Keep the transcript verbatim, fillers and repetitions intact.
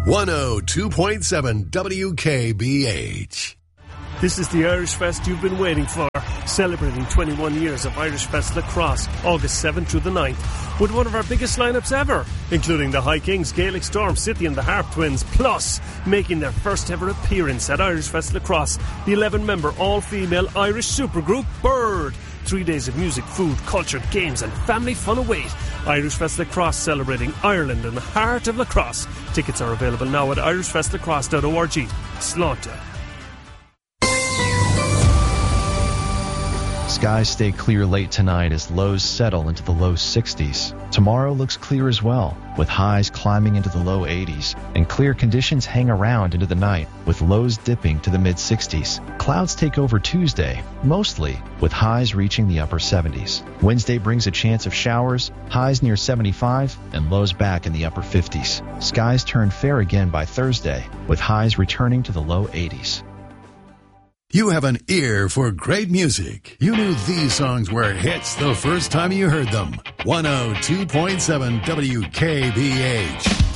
one oh two point seven W K B H. This is the Irish Fest you've been waiting for, celebrating twenty-one years of Irish Fest Lacrosse, August seventh through the ninth, with one of our biggest lineups ever, including the High Kings, Gaelic Storm, City and the Harp Twins, plus making their first ever appearance at Irish Fest Lacrosse, the eleven-member all-female Irish supergroup Bird. Three days of music, food, culture, games and family fun await. Irish Fest Lacrosse, celebrating Ireland in the heart of lacrosse. Tickets are available now at irish fest lacrosse dot org. Slaughter. Skies stay clear late tonight as lows settle into the low sixties. Tomorrow looks clear as well, with highs climbing into the low eighties, and clear conditions hang around into the night, with lows dipping to the mid sixties. Clouds take over Tuesday, mostly, with highs reaching the upper seventies. Wednesday brings a chance of showers, highs near seventy-five, and lows back in the upper fifties. Skies turn fair again by Thursday, with highs returning to the low eighties. You have an ear for great music. You knew these songs were hits the first time you heard them. one oh two point seven W K B H.